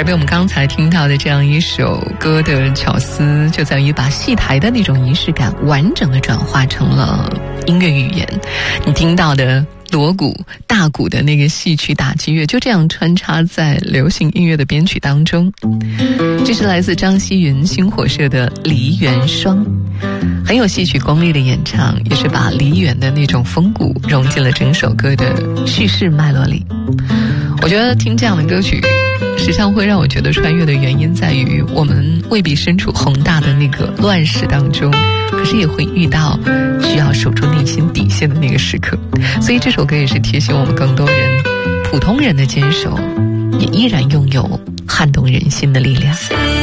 被我们刚才听到的这样一首歌的巧思，就在于把戏台的那种仪式感完整的转化成了音乐语言。你听到的锣鼓、大鼓的那个戏曲打击乐，就这样穿插在流行音乐的编曲当中。这是来自张希云星火社的《梨园双》，很有戏曲功力的演唱，也是把梨园的那种风骨融进了整首歌的叙事脉络里。我觉得听这样的歌曲时常会让我觉得穿越的原因在于，我们未必身处宏大的那个乱世当中，可是也会遇到需要守住内心底线的那个时刻。所以这首歌也是提醒我们更多人，普通人的坚守也依然拥有撼动人心的力量。